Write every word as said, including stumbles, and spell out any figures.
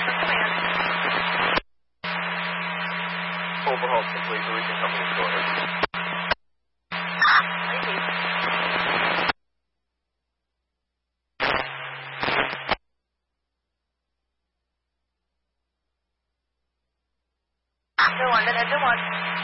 command. Overhaul complete. Region company shortly. Go London, engine one.